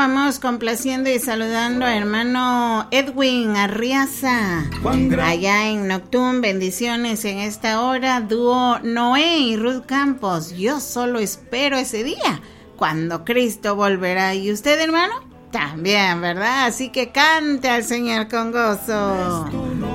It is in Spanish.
vamos complaciendo y saludando a hermano Edwin Arriaza, allá en Noctum. Bendiciones en esta hora. Dúo Noé y Ruth Campos. Yo solo espero ese día, cuando Cristo volverá. ¿Y usted, hermano? También, ¿verdad? Así que cante al Señor con gozo.